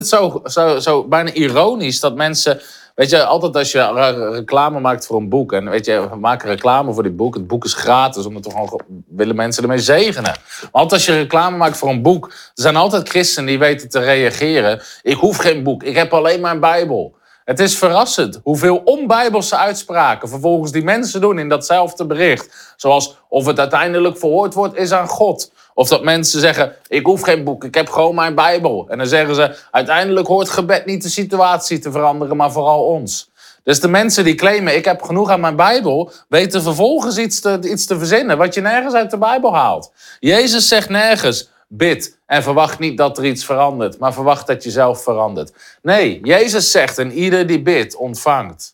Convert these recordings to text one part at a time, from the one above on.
zo bijna ironisch dat mensen... Weet je, altijd als je reclame maakt voor een boek... en weet je, we maken reclame voor dit boek. Het boek is gratis, omdat we gewoon willen mensen ermee zegenen. Maar altijd als je reclame maakt voor een boek... er zijn altijd christenen die weten te reageren. Ik hoef geen boek, ik heb alleen maar een Bijbel. Het is verrassend hoeveel onbijbelse uitspraken... vervolgens die mensen doen in datzelfde bericht. Zoals of het uiteindelijk verhoord wordt, is aan God... Of dat mensen zeggen, ik hoef geen boek, ik heb gewoon mijn Bijbel. En dan zeggen ze, uiteindelijk hoort gebed niet de situatie te veranderen, maar vooral ons. Dus de mensen die claimen, ik heb genoeg aan mijn Bijbel... weten vervolgens iets te verzinnen wat je nergens uit de Bijbel haalt. Jezus zegt nergens, bid en verwacht niet dat er iets verandert... maar verwacht dat je zelf verandert. Nee, Jezus zegt, en ieder die bidt, ontvangt.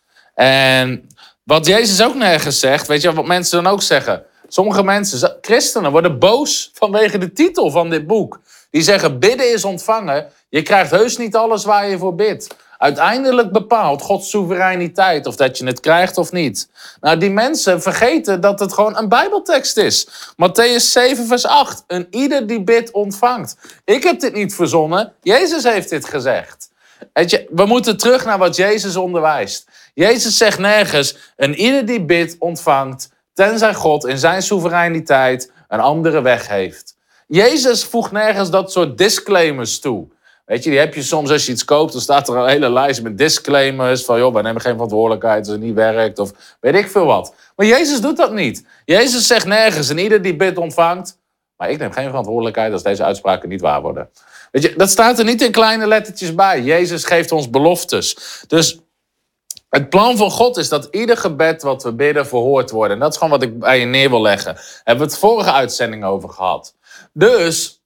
En wat Jezus ook nergens zegt, weet je wat mensen dan ook zeggen... Sommige mensen, christenen, worden boos vanwege de titel van dit boek. Die zeggen, bidden is ontvangen. Je krijgt heus niet alles waar je voor bidt. Uiteindelijk bepaalt Gods soevereiniteit of dat je het krijgt of niet. Nou, die mensen vergeten dat het gewoon een Bijbeltekst is. Mattheüs 7 vers 8. En ieder die bidt ontvangt. Ik heb dit niet verzonnen. Jezus heeft dit gezegd. Weet je, we moeten terug naar wat Jezus onderwijst. Jezus zegt nergens, en ieder die bidt ontvangt... tenzij God in zijn soevereiniteit een andere weg heeft. Jezus voegt nergens dat soort disclaimers toe. Weet je, die heb je soms als je iets koopt... dan staat er een hele lijst met disclaimers... van joh, wij nemen geen verantwoordelijkheid als het niet werkt... of weet ik veel wat. Maar Jezus doet dat niet. Jezus zegt nergens, en ieder die bidt ontvangt... maar ik neem geen verantwoordelijkheid als deze uitspraken niet waar worden. Weet je, dat staat er niet in kleine lettertjes bij. Jezus geeft ons beloftes. Dus... het plan van God is dat ieder gebed wat we bidden verhoord wordt. En dat is gewoon wat ik bij je neer wil leggen. Daar hebben we het vorige uitzending over gehad. Dus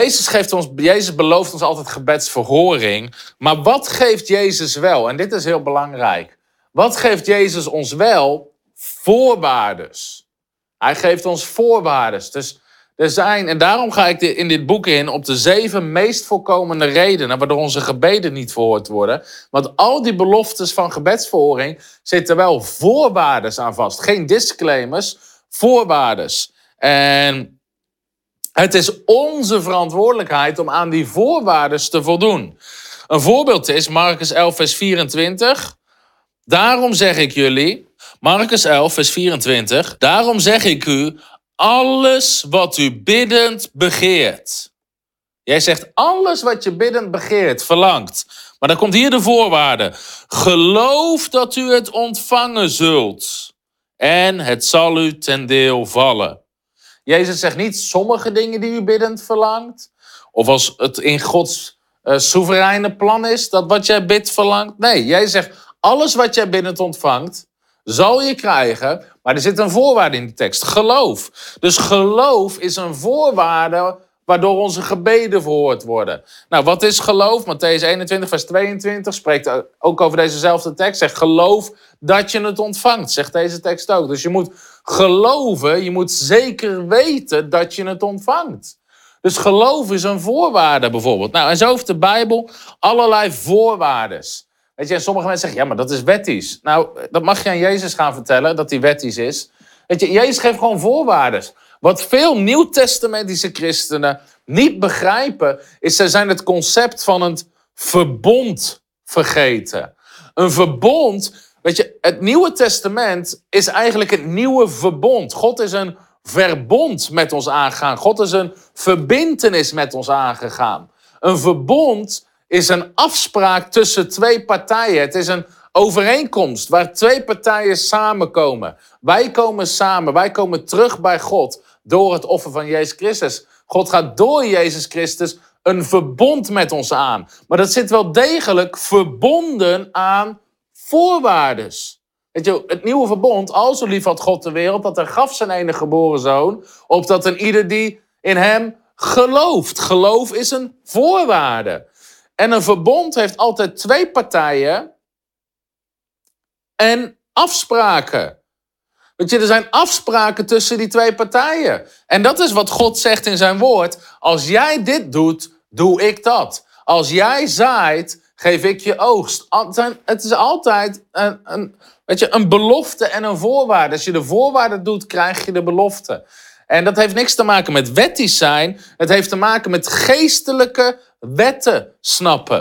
Jezus belooft ons altijd gebedsverhoring. Maar wat geeft Jezus wel? En dit is heel belangrijk. Wat geeft Jezus ons wel? Voorwaardes. Hij geeft ons voorwaardes. Dus en daarom ga ik in dit boek in op de 7 meest voorkomende redenen waardoor onze gebeden niet verhoord worden. Want al die beloftes van gebedsverhoring zitten wel voorwaardes aan vast. Geen disclaimers, voorwaardes. En het is onze verantwoordelijkheid om aan die voorwaardes te voldoen. Een voorbeeld is Marcus 11 vers 24. Daarom zeg ik jullie, Marcus 11 vers 24. Daarom zeg ik u... alles wat u biddend begeert. Jij zegt alles wat je biddend begeert, verlangt. Maar dan komt hier de voorwaarde. Geloof dat u het ontvangen zult. En het zal u ten deel vallen. Jezus zegt niet sommige dingen die u biddend verlangt. Of als het in Gods soevereine plan is, dat wat jij bidt verlangt. Nee, jij zegt alles wat jij biddend ontvangt, zal je krijgen, maar er zit een voorwaarde in de tekst. Geloof. Dus geloof is een voorwaarde waardoor onze gebeden verhoord worden. Nou, wat is geloof? Mattheüs 21 vers 22 spreekt ook over dezezelfde tekst. Zegt geloof dat je het ontvangt, zegt deze tekst ook. Dus je moet geloven, je moet zeker weten dat je het ontvangt. Dus geloof is een voorwaarde bijvoorbeeld. Nou, en zo heeft de Bijbel allerlei voorwaardes. Weet je, en sommige mensen zeggen, ja, maar dat is wettisch. Nou, dat mag je aan Jezus gaan vertellen, dat die wettisch is. Weet je, Jezus geeft gewoon voorwaarden. Wat veel nieuwtestamentische christenen niet begrijpen, is ze zijn het concept van een verbond vergeten. Een verbond, weet je, het Nieuwe Testament is eigenlijk het nieuwe verbond. God is een verbond met ons aangegaan. God is een verbintenis met ons aangegaan. Een verbond is een afspraak tussen twee partijen. Het is een overeenkomst waar twee partijen samenkomen. Wij komen samen, wij komen terug bij God door het offer van Jezus Christus. God gaat door Jezus Christus een verbond met ons aan. Maar dat zit wel degelijk verbonden aan voorwaarden. Weet je, het nieuwe verbond, al zo lief had God de wereld, dat hij gaf zijn enige geboren zoon, opdat een ieder die in hem gelooft. Geloof is een voorwaarde. En een verbond heeft altijd twee partijen en afspraken. Weet je, er zijn afspraken tussen die twee partijen. En dat is wat God zegt in zijn woord. Als jij dit doet, doe ik dat. Als jij zaait, geef ik je oogst. Het is altijd een belofte en een voorwaarde. Als je de voorwaarde doet, krijg je de belofte. En dat heeft niks te maken met wettisch zijn. Het heeft te maken met geestelijke wetten snappen.